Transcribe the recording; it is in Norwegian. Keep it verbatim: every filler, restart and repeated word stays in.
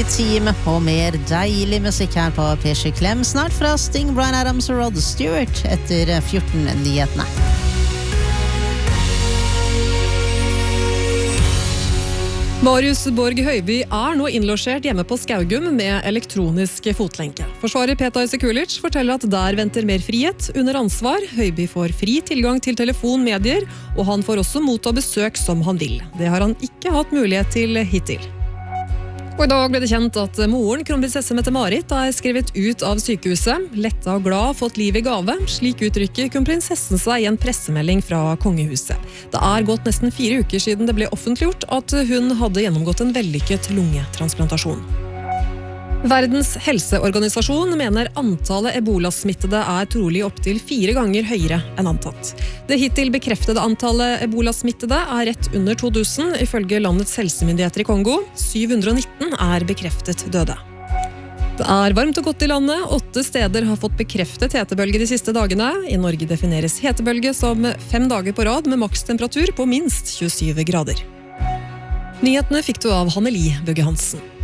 Team og mer deilig musikk her på P sju Klem. Snart fra Sting, Bryan Adams og Rod Stewart etter fjorten nyhetene. Marius Borg Høiby er nå innlosjert hjemme på Skaugum med elektronisk fotlenke. Forsvarer Petar Sekulic forteller at der venter mer frihet under ansvar. Høiby får fri tilgang til telefon, medier, og han får også motta besøk som han vil. Det har han ikke hatt mulighet til hittil. Og I dag ble det kjent at moren, kronprinsesse Mette-Marit, er skrevet ut av sykehuset. Letta og glad, fått liv i gave. Slik uttrykker kronprinsessen seg I en pressemelding fra kongehuset. Det er gått nesten fire uker siden det ble offentliggjort at hun hadde gjennomgått en vellykket lungetransplantasjon. Verdens helseorganisasjon mener antallet ebolasmittede er trolig opp til fire ganger høyere enn antatt. Det hittil bekreftede antallet ebolasmittede er rett under to tusen, ifølge landets helsemyndigheter I Kongo. syv hundre og nitten er bekreftet døde. Det er varmt og godt I landet. Åtte steder har fått bekreftet hetebølge de siste dagene. I Norge defineres hetebølge som fem dager på rad med makstemperatur på minst tjuesyv grader. Nyhetene fikk du av Hanneli Bugge Hansen.